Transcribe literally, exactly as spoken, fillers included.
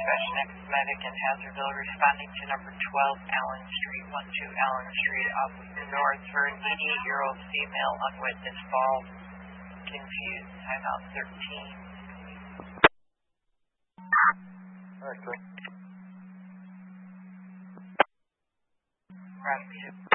dispatch next medic in Hazardville responding to number twelve Allen Street, one two Allen Street up north for an eighty-eight-year-old female unwitness fall. Confused. Timeout thirteen. Alright, great. Roger.